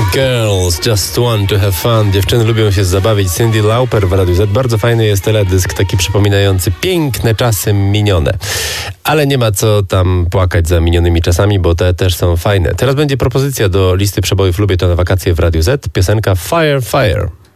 Girls just want to have fun. Dziewczyny lubią się zabawić. Cyndi Lauper w Radiu Z. Bardzo fajny jest teledysk, taki przypominający piękne czasy minione. Ale nie ma co tam płakać za minionymi czasami, bo te też są fajne. Teraz będzie propozycja do listy przebojów Lubię to na wakacje w Radiu Z. Piosenka Fire, Fire.